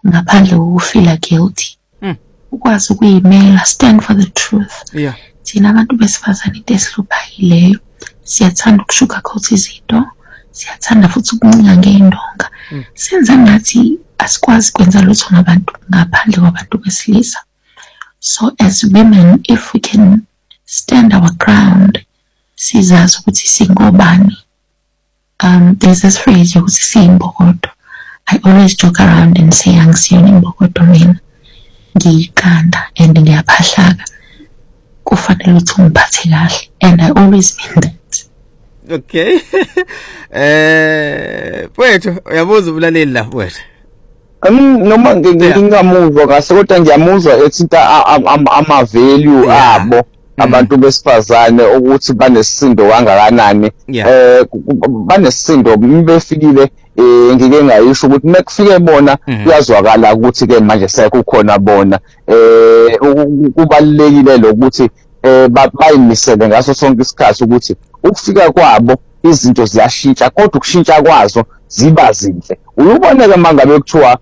ngaphandle kokufila guilty. Ukwazi ukuyimela, stand for the truth. Yeah. Thina abantu besifazane into esihluphayileyo, siyathanda ukusugarcoat izinto, siyathanda futhi ukuncika ngeindonga. Senza ngathi asikwazi kwenza lutho ngabantu ngaphandle kwabantu besilisa. So as women, if we can stand our ground, sizazi ukuthi singobani. There's this phrase ukuthi siyimbokodo. I always joke around and say angisiyona imbokodo mina. Ngiyikanda and ngiyaphahlaka. Kufanele ukuthi ungiphathe kahle, and I always mean that. Okay. Wethu uyabuza ubulaleli la wethu. Noma ngingamuzwa kahle kodwa ngiyamuzwa ethinta ama-value abo abantu besifazane ukuthi banesisindo kangakanani. Banesisindo befikile ngike ngayisho ukuthi mekufike bona kuyazwakala ukuthi ke manje sekukhona bona kubalekile lokuthi bayimisele ngaso sonke isikhathi ukuthi ukufika kwabo izinto ziyashintsha kodwa ukushintsha kwazo ziba zinhle. Uyuboneke mangabe kuthiwa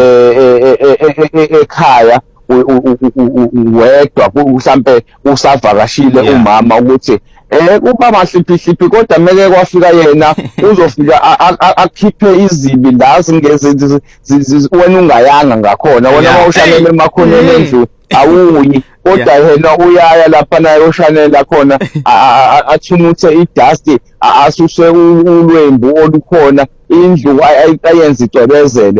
ekhaya wedwa mhlambe usavakashile umama ukuthi kuba mahliphi kodwa meke kwafika yena uzofika akhiphe izibi la zingeze wena ungayanga ngakhona wena mawushanele emakhoneni endlu awuyi kodwa yena uyaya lapha naye oshanela khona athumuthe idust asuse ulwembu olukhona indlu ayenza icebezele.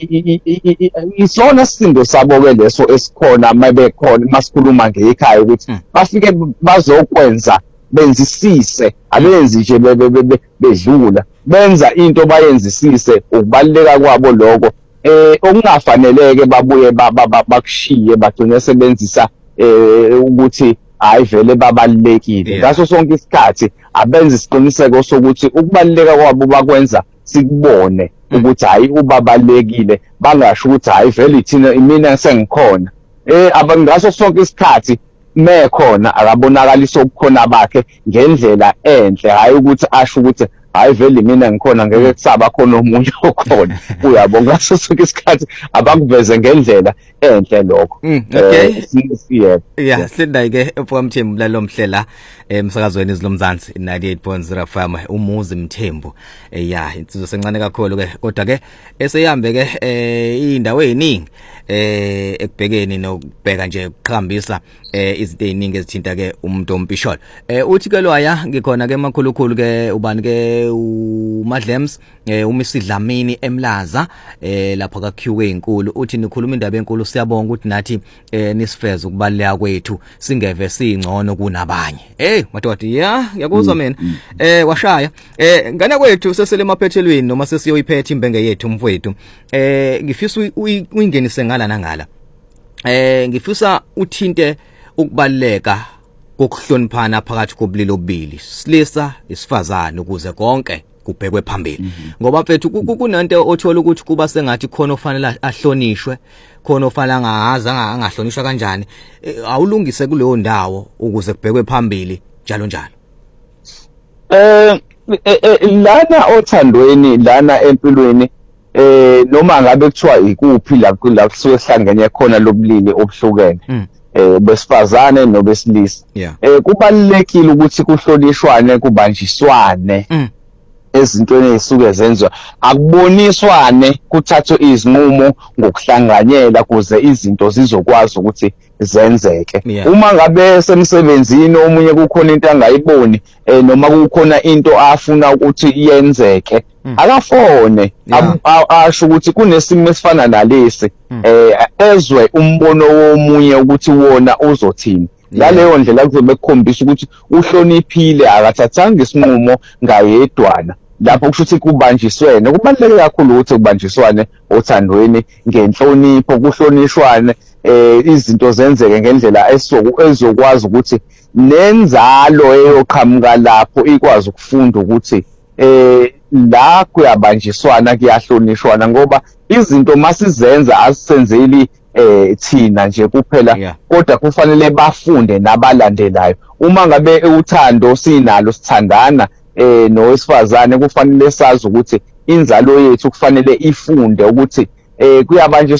Isona sindo sabo ke leso esikhona mabekhona masikhuluma ngekhaya ukuthi bafike bazokwenza benzisise abenzi nje bedlula benza into bayenzisise ukubaleka kwabo lokho okungafaneleke babuye bakushiye bagcine sebenzisa ukuthi hayi vele babalekile ngaso sonke isikhathi abenza isiqiniseko sokuthi ukubaleka kwabo bakwenza sikubone ukuthi hayi ubabalekile bangasho ukuthi hayi vele thina mina sengikhona abangaso sonke isikhathi mekhona akabonakalisa ukukhona bakhe ngendlela enhle hayi ukuthi asho ukuthi hayi vele mina ngikhona ngeke kusaba khona umuntu okhona uyabonga ngaso sonke isikhathi abakuveze ngendlela enhle lokho. Okay. Yeah, sindai ke uPhaka Mthembu lalo mhlela emsakazweni izilomzansi 98.0 FM umuzi Mthembu. Yeah, insizwe sencane kakhulu ke kodwa ke esehambe ke indawo eziningi ekubhekeni nokubheka nje ukuqhambisa izinto eziningi ezithinta ke umuntu ompisholo. Uthi ke loya ngikhona ke emakhulukhulu ke ubani ke uMadlems uMisidlamini eMlaza lapha ka QA enkulu uthi nikhuluma indaba enkulu siyabonga ukuthi nathi nisifeze ukubaleka kwethu singeve singcono kunabanye. Madoda ngiyakuzwa mina. Washaya ngane kwethu sesele emaphethelweni noma sesiyoyiphetha imbenge yethu umfowethu. Ngifisa uyingenise ngala nangala. Ngifisa uthinte ukubaleka kokuhloniphana phakathi kobulili obubili silisa isifazane ukuze konke kubhekwe phambili ngoba mfethu kunento othola ukuthi kuba sengathi khona ofanele ahlonishwe khona ofanele angahlonishwa kanjani awulungise kuleyo ndawo ukuze kubhekwe phambili njalo lana othandweni lana empilweni noma ngabe kuthiwa ikuphi la kusuke hlangene khona lobulili obuhlukene besifazane nobesilisa kubalekile ukuthi kuhlonishwane kubanjiswane ezintweni ezisuke zenzwa akuboniswane kuthathwe izinqumo ngokuhlanganyela kuze izinto zizokwazi ukuthi zenzeke. Uma ngabe semsebenzini omunye kukhona into angayiboni noma kukhona into afuna ukuthi yenzeke akafone asho ukuthi kunesimo esifana nalesi ezwe umbono womunye ukuthi wona uzothini. Ngaleyo ndlela kuzobe kukhombisa ukuthi uhloniphile akathathanga isinqumo ngayedwana lapho kusho ukuthi kubanjiswene kubaluleke kakhulu ukuthi kubanjiswane othandweni ngenhlonipho kuhlonishwane izinto zenzeke ngendlela ezokwazi ukuthi nenzalo eyoqhamuka lapho ikwazi ukufunda ukuthi la kuyabanjiswana kuyahlonishwana ngoba izinto masizenza asisenzeli thina nje kuphela kodwa kufanele bafunde nabalandelayo. Uma ngabe uthando sinalo sithandana nowesifazane kufanele sazi ukuthi inzalo yethu kufanele ifunde ukuthi kuyabanje